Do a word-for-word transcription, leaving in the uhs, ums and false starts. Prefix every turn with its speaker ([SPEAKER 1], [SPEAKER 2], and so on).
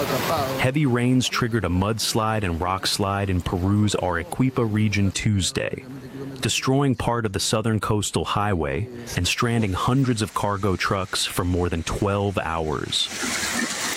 [SPEAKER 1] Heavy rains triggered a mudslide and rockslide in Peru's Arequipa region Tuesday, destroying part of the southern coastal highway and stranding hundreds of cargo trucks for more than twelve hours.